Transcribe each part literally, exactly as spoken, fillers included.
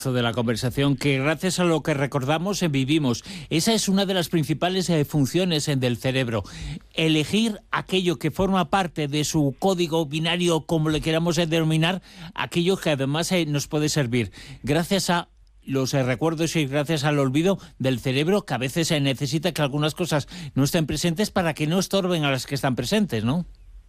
De la conversación, que gracias a lo que recordamos eh, vivimos. Esa es una de las principales eh, funciones eh, del cerebro. Elegir aquello que forma parte de su código binario, como le queramos eh, denominar, aquello que además eh, nos puede servir. Gracias a los eh, recuerdos y gracias al olvido del cerebro, que a veces se eh, necesita que algunas cosas no estén presentes para que no estorben a las que están presentes, ¿no?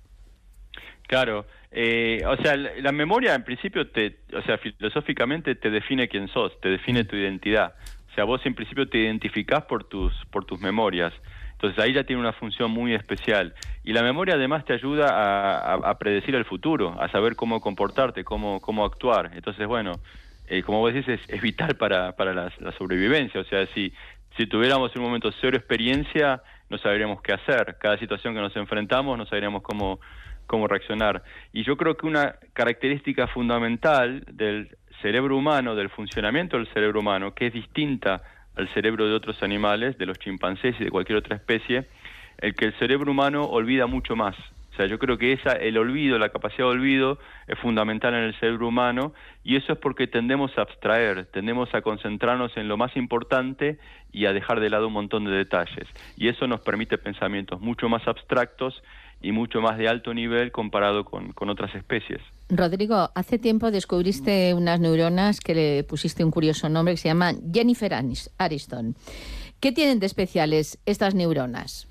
Claro, eh, o sea, la, la memoria en principio, te, o sea, filosóficamente te define quién sos, te define tu identidad. O sea, vos en principio te identificás por tus, por tus memorias. Entonces ahí ya tiene una función muy especial. Y la memoria además te ayuda a, a, a predecir el futuro, a saber cómo comportarte, cómo, cómo actuar. Entonces, bueno, eh, como vos decís, es, es vital para, para la, la sobrevivencia. O sea, si, si tuviéramos en un momento cero experiencia, no sabríamos qué hacer. Cada situación que nos enfrentamos, no sabríamos cómo... cómo reaccionar. Y yo creo que una característica fundamental del cerebro humano, del funcionamiento del cerebro humano, que es distinta al cerebro de otros animales, de los chimpancés y de cualquier otra especie, el que el cerebro humano olvida mucho más. O sea, yo creo que esa, el olvido, la capacidad de olvido es fundamental en el cerebro humano, y eso es porque tendemos a abstraer, tendemos a concentrarnos en lo más importante y a dejar de lado un montón de detalles. Y eso nos permite pensamientos mucho más abstractos y mucho más de alto nivel comparado con, con otras especies. Rodrigo, hace tiempo descubriste unas neuronas que le pusiste un curioso nombre que se llaman Jennifer Aniston. ¿Qué tienen de especiales estas neuronas?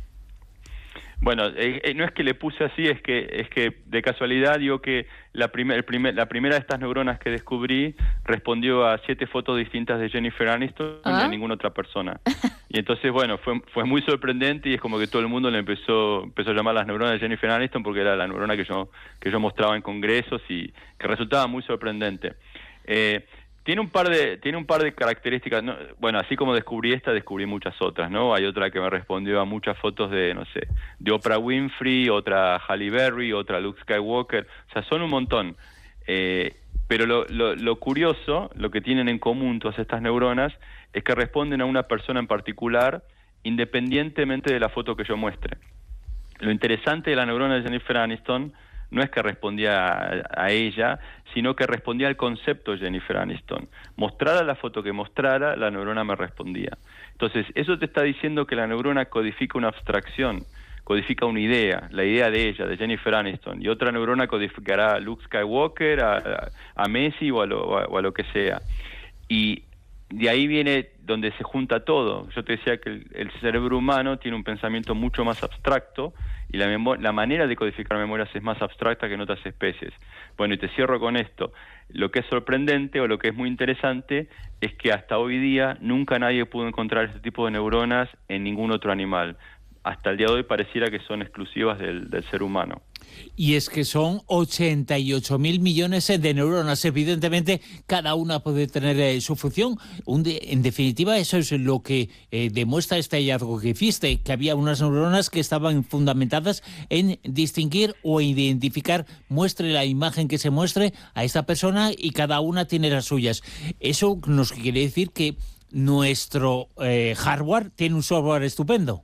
Bueno, eh, eh, no es que le puse así, es que es que de casualidad digo que la, primer, primer, la primera de estas neuronas que descubrí respondió a siete fotos distintas de Jennifer Aniston ¿Ah? y a ninguna otra persona. Y entonces, bueno, fue fue muy sorprendente y es como que todo el mundo le empezó empezó a llamar las neuronas de Jennifer Aniston porque era la neurona que yo que yo mostraba en congresos y que resultaba muy sorprendente. Eh, Tiene un par de tiene un par de características, ¿no? Bueno, así como descubrí esta, descubrí muchas otras, ¿no? Hay otra que me respondió a muchas fotos de, no sé, de Oprah Winfrey, otra Halle Berry, otra Luke Skywalker, o sea, son un montón. Eh, pero lo, lo, lo curioso, lo que tienen en común todas estas neuronas, es que responden a una persona en particular, independientemente de la foto que yo muestre. Lo interesante de la neurona de Jennifer Aniston no es que respondía a, a ella, sino que respondía al concepto de Jennifer Aniston. Mostrara la foto que mostrara, la neurona me respondía. Entonces, eso te está diciendo que la neurona codifica una abstracción, codifica una idea, la idea de ella, de Jennifer Aniston, y otra neurona codificará a Luke Skywalker, a, a Messi o a, lo, o a lo que sea. Y de ahí viene donde se junta todo. Yo te decía que el, el cerebro humano tiene un pensamiento mucho más abstracto y la, la manera de codificar memorias es más abstracta que en otras especies. Bueno, y te cierro con esto. Lo que es sorprendente o lo que es muy interesante es que hasta hoy día nunca nadie pudo encontrar este tipo de neuronas en ningún otro animal. Hasta el día de hoy pareciera que son exclusivas del, del ser humano. Y es que son ochenta y ocho mil millones de neuronas. Evidentemente, cada una puede tener eh, su función. Un de, en definitiva, eso es lo que eh, demuestra este hallazgo que hiciste, que había unas neuronas que estaban fundamentadas en distinguir o identificar, muestre la imagen que se muestre a esta persona y cada una tiene las suyas. Eso nos quiere decir que nuestro eh, hardware tiene un software estupendo.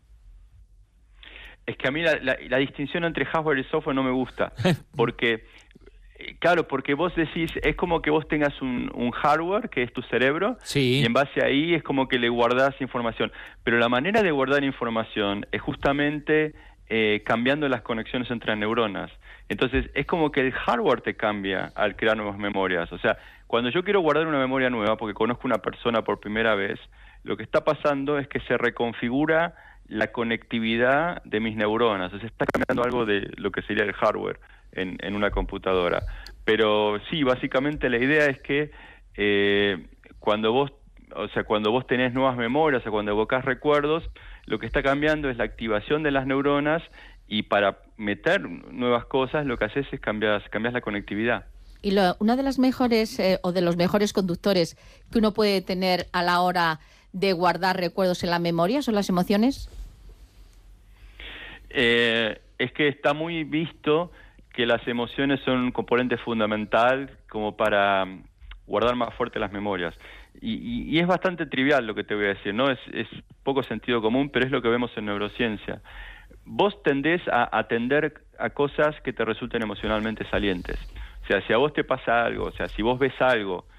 Es que a mí la, la, la distinción entre hardware y software no me gusta, porque, claro, porque vos decís, es como que vos tengas un, un hardware, que es tu cerebro, sí. Y en base a ahí es como que le guardás información, pero la manera de guardar información es justamente eh, cambiando las conexiones entre neuronas. Entonces, es como que el hardware te cambia al crear nuevas memorias. O sea, cuando yo quiero guardar una memoria nueva, porque conozco una persona por primera vez, lo que está pasando es que se reconfigura la conectividad de mis neuronas. O sea, está cambiando algo de lo que sería el hardware en, en una computadora. Pero sí, básicamente la idea es que eh, cuando vos, o sea, cuando vos tenés nuevas memorias o cuando evocás recuerdos, lo que está cambiando es la activación de las neuronas y para meter nuevas cosas lo que haces es cambiar, cambias la conectividad. Y lo, una de las mejores eh, o de los mejores conductores que uno puede tener a la hora de guardar recuerdos en la memoria son las emociones. Eh, es que está muy visto que las emociones son un componente fundamental como para guardar más fuerte las memorias. Y, y, y es bastante trivial lo que te voy a decir, ¿no? Es, es poco sentido común, pero es lo que vemos en neurociencia. Vos tendés a atender a cosas que te resulten emocionalmente salientes. O sea, si a vos te pasa algo, o sea, si vos ves algo